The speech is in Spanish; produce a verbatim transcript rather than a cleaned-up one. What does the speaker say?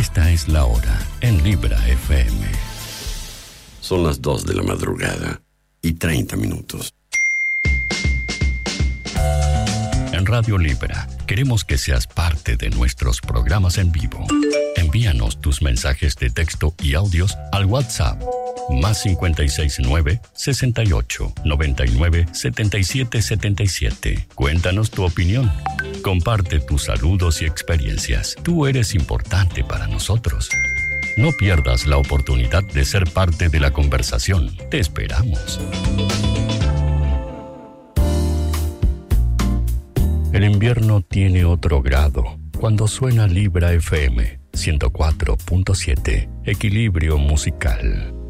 Esta es la hora en Libra F M. Son las dos de la madrugada y treinta minutos. En Radio Libra queremos que seas parte de nuestros programas en vivo. Envíanos tus mensajes de texto y audios al WhatsApp más cincuenta y seis nueve, sesenta y ocho, noventa y nueve, setenta y siete setenta y siete. Cuéntanos tu opinión. Comparte tus saludos y experiencias. Tú eres importante para nosotros. No pierdas la oportunidad de ser parte de la conversación. Te esperamos. El invierno tiene otro grado cuando suena Libra F M ciento cuatro punto siete, equilibrio musical.